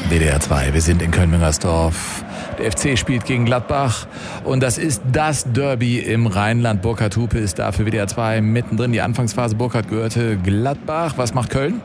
WDR 2, wir sind in Köln-Müngersdorf. Der FC spielt gegen Gladbach und das ist das Derby im Rheinland. Burkhard Hupe ist da für WDR 2 mittendrin. Die Anfangsphase, Burkhard, gehörte Gladbach. Was macht Köln?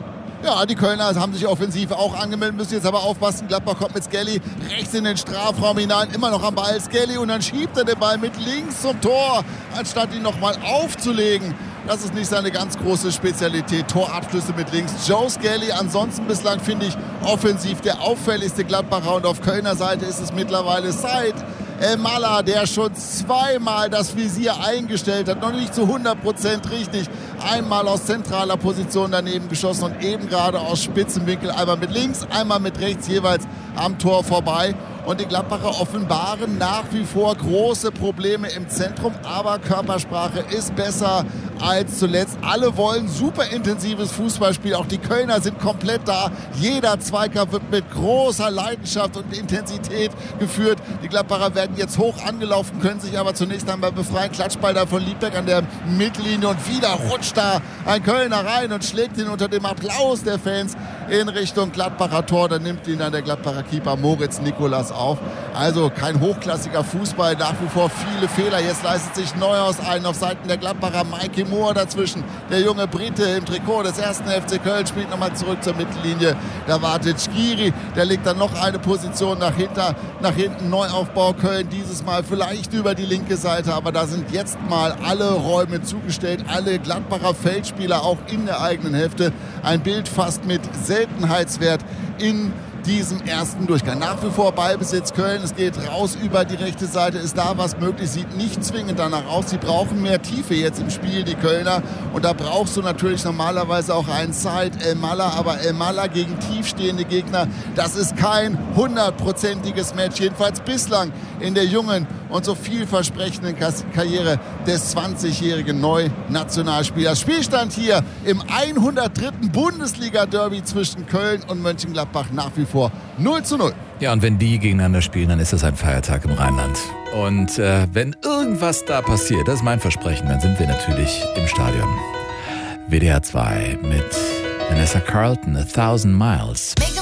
Ja, die Kölner haben sich offensiv auch angemeldet, müssen jetzt aber aufpassen. Gladbach kommt mit Skelly rechts in den Strafraum hinein, immer noch am Ball Skelly und dann schiebt er den Ball mit links zum Tor, anstatt ihn nochmal aufzulegen. Das ist nicht seine ganz große Spezialität, Torabschlüsse mit links. Joe Skelly, ansonsten bislang finde ich offensiv der auffälligste Gladbacher und auf Kölner Seite ist es mittlerweile Said El-Mala, der schon zweimal das Visier eingestellt hat, noch nicht zu 100% richtig. Einmal aus zentraler Position daneben geschossen und eben gerade aus Spitzenwinkel, einmal mit links, einmal mit rechts, jeweils am Tor vorbei. Und die Gladbacher offenbaren nach wie vor große Probleme im Zentrum, aber Körpersprache ist besser als zuletzt. Alle wollen super intensives Fußballspiel, auch die Kölner sind komplett da. Jeder Zweikampf wird mit großer Leidenschaft und Intensität geführt. Die Gladbacher werden jetzt hoch angelaufen, können sich aber zunächst einmal befreien. Klatschball da von Liebberg an der Mittellinie und wieder rutscht da ein Kölner rein und schlägt ihn unter dem Applaus der Fans in Richtung Gladbacher Tor. Dann nimmt ihn dann der Gladbacher Keeper Moritz Nikolas auf. Also kein hochklassiger Fußball, nach wie vor viele Fehler. Jetzt leistet sich Neuhaus ein auf Seiten der Gladbacher. Mikey Moore dazwischen. Der junge Brite im Trikot des 1. FC Köln spielt nochmal zurück zur Mittellinie. Da wartet Skiri. Der legt dann noch eine Position nach hinten. Neuaufbau Köln dieses Mal vielleicht über die linke Seite. Aber da sind jetzt mal alle Räume zugestellt. Alle Gladbacher Feldspieler auch in der eigenen Hälfte. Ein Bild fast mit Seltenheitswert in diesem ersten Durchgang. Nach wie vor Ballbesitz Köln. Es geht raus über die rechte Seite. Ist da was möglich? Sieht nicht zwingend danach aus. Sie brauchen mehr Tiefe jetzt im Spiel, die Kölner. Und da brauchst du natürlich normalerweise auch einen Said El-Mala. Aber El-Mala gegen tiefstehende Gegner, das ist kein 100%iges Match. Jedenfalls bislang in der jungen und so vielversprechenden Karriere des 20-jährigen Neunationalspielers. Spielstand hier im 103. Bundesliga-Derby zwischen Köln und Mönchengladbach nach wie vor 0:0. Ja, und wenn die gegeneinander spielen, dann ist das ein Feiertag im Rheinland. Und wenn irgendwas da passiert, das ist mein Versprechen, dann sind wir natürlich im Stadion. WDR 2 mit Vanessa Carlton, 1000 Miles.